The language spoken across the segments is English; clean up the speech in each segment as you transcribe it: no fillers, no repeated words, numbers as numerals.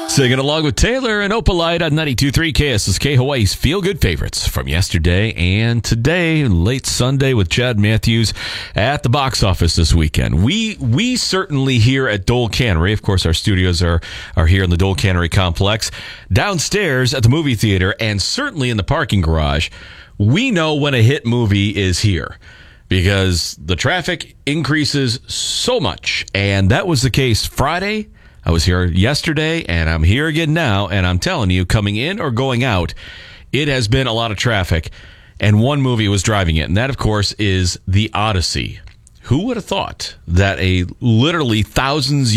Singing along with Taylor and Opalite on 92.3 KSSK, Hawaii's feel-good favorites from yesterday and today, late Sunday with Chad Matthews at the box office this weekend. We certainly here at Dole Cannery, of course our studios are here in the Dole Cannery complex, downstairs at the movie theater and certainly in the parking garage, we know when a hit movie is here because the traffic increases so much, and that was the case Friday. I was here yesterday, and I'm here again now, and I'm telling you, coming in or going out, it has been a lot of traffic, and one movie was driving it, and that, of course, is The Odyssey. Who would have thought that a literally thousands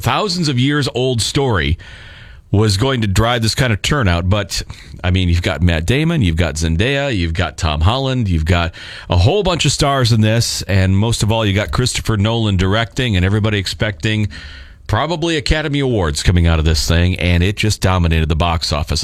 of years old story was going to drive this kind of turnout? But, I mean, you've got Matt Damon, you've got Zendaya, you've got Tom Holland, you've got a whole bunch of stars in this, and most of all, you got Christopher Nolan directing, and everybody expecting probably Academy Awards coming out of this thing, and it just dominated the box office.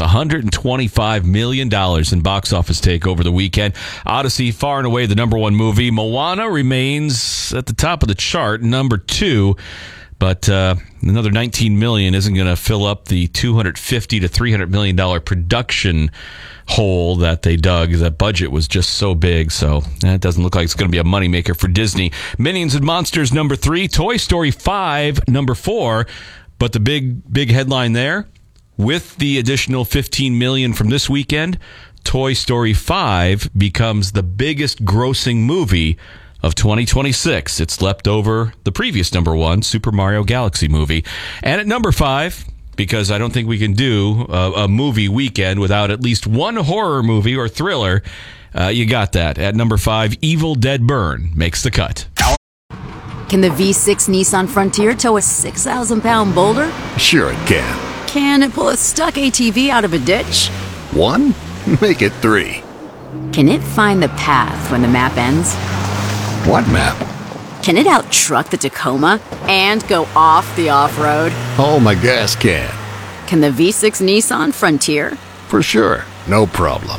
$125 million in box office take over the weekend. Odyssey, far and away the number one movie. Moana remains at the top of the chart, number two. But another $19 million isn't going to fill up the $250 to $300 million production hole that they dug. That budget was just so big, so that doesn't look like it's going to be a moneymaker for Disney. Minions and Monsters, number 3. Toy Story 5, number 4. But the big headline there, with the additional $15 million from this weekend, Toy Story 5 becomes the biggest grossing movie of 2026. It's leapt over the previous number 1, Super Mario Galaxy movie. And at number 5, because I don't think we can do a movie weekend without at least one horror movie or thriller, you got that. At number 5, Evil Dead Burn makes the cut. Can the V6 Nissan Frontier tow a 6,000-pound boulder? Sure it can. Can it pull a stuck ATV out of a ditch? 1? Make it 3. Can it find the path when the map ends? What map? Can it out-truck the Tacoma and go off the off-road? Oh, my gas can. Can the V6 Nissan Frontier? For sure. No problem.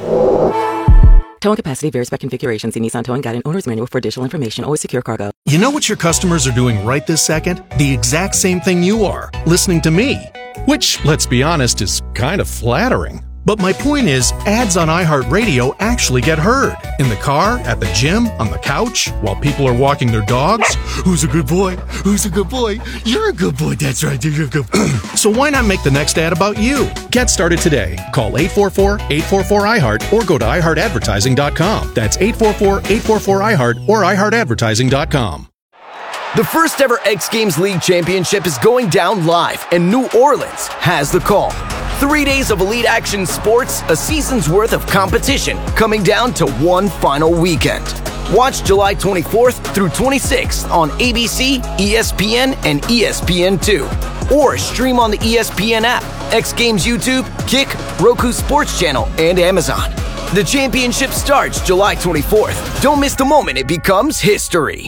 Towing capacity varies by configuration. See Nissan Towing Guide and Owner's Manual for additional information. Always secure cargo. You know what your customers are doing right this second? The exact same thing you are, listening to me. Which, let's be honest, is kind of flattering. But my point is, ads on iHeartRadio actually get heard. In the car, at the gym, on the couch, while people are walking their dogs. Who's a good boy? Who's a good boy? You're a good boy. That's right. You're a good boy. So why not make the next ad about you? Get started today. Call 844-844-iHeart or go to iHeartAdvertising.com. That's 844-844-iHeart or iHeartAdvertising.com. The first ever X Games League Championship is going down live, and New Orleans has the call. 3 days of elite action sports, a season's worth of competition, coming down to one final weekend. Watch July 24th through 26th on ABC, ESPN, and ESPN2. Or stream on the ESPN app, X Games YouTube, Kick, Roku Sports Channel, and Amazon. The championship starts July 24th. Don't miss the moment it becomes history.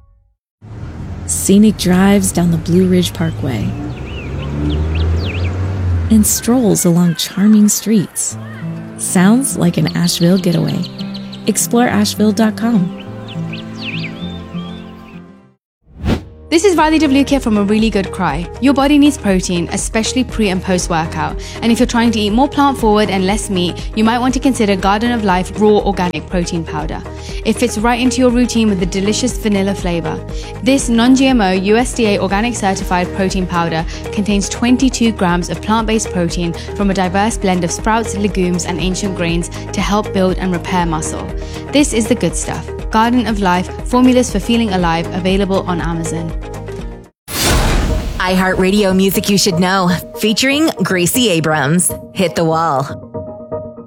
Scenic drives down the Blue Ridge Parkway and strolls along charming streets. Sounds like an Asheville getaway. Explore Asheville.com. This is Riley DeVluke from A Really Good Cry. Your body needs protein, especially pre and post workout. And if you're trying to eat more plant forward and less meat, you might want to consider Garden of Life Raw Organic Protein Powder. It fits right into your routine with a delicious vanilla flavor. This non-GMO USDA organic certified protein powder contains 22 grams of plant-based protein from a diverse blend of sprouts, legumes, and ancient grains to help build and repair muscle. This is the good stuff. Garden of Life, formulas for feeling alive, available on Amazon. iHeartRadio Music You Should Know, featuring Gracie Abrams. Hit the Wall.